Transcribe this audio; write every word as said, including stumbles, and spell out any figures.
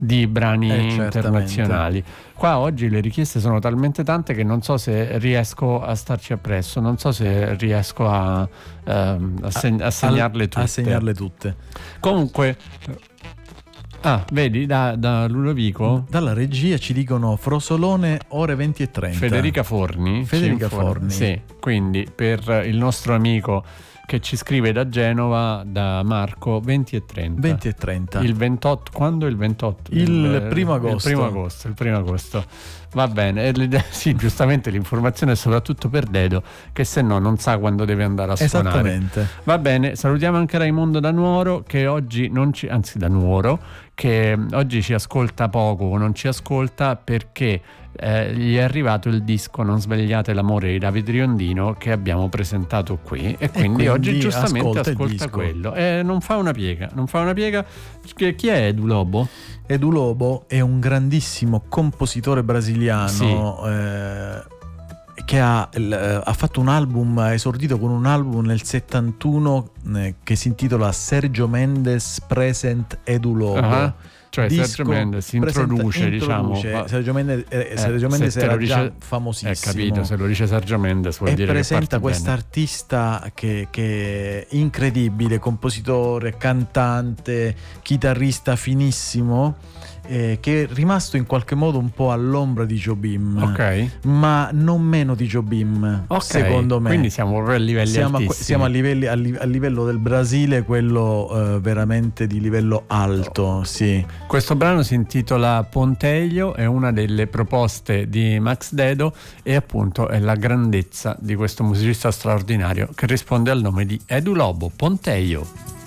di brani eh, internazionali. Qua oggi le richieste sono talmente tante che non so se riesco a starci appresso, non so se riesco a, ehm, a, seg- a segnarle tutte. A segnarle tutte. Comunque, ah, vedi, da, da Ludovico, dalla regia ci dicono Frosolone ore venti e trenta. Federica Forni. Federica Forni. Sì, quindi per il nostro amico che ci scrive da Genova, da Marco, venti e trenta. venti e trenta. Il ventotto, quando il ventotto? Il, il primo agosto. Il primo agosto, il primo agosto. Va bene, sì, giustamente l'informazione è soprattutto per Dedo, che se no non sa quando deve andare a suonare. Esattamente. Va bene, salutiamo anche Raimondo da Nuoro, che oggi non ci, anzi da Nuoro, che oggi ci ascolta poco, non ci ascolta perché eh, gli è arrivato il disco Non svegliate l'amore di David Riondino che abbiamo presentato qui e quindi, e quindi oggi giustamente ascolta, ascolta quello e non fa una piega, non fa una piega. Chi è Edu Lobo? Edu Lobo è un grandissimo compositore brasiliano, sì. eh, che ha, eh, ha fatto un album, ha esordito con un album nel settantuno eh, che si intitola Sergio Mendes Present Edu Lobo. Uh-huh. Cioè Disco Sergio Mendes si introduce, introduce diciamo. Sergio Mendes, eh, Sergio Mendes era dice, già famosissimo. È capito, se lo dice Sergio Mendes vuol e dire presenta che quest'artista che, che è incredibile, compositore, cantante, chitarrista finissimo, eh, che è rimasto in qualche modo un po' all'ombra di Jobim, ok, ma non meno di Jobim, okay. Secondo me. Quindi siamo proprio a livelli siamo altissimi. A, siamo a, livelli, a, li, a livello del Brasile, quello eh, veramente di livello alto, sì. Questo brano si intitola Ponteio, è una delle proposte di Max Dedo e appunto è la grandezza di questo musicista straordinario che risponde al nome di Edu Lobo. Ponteio.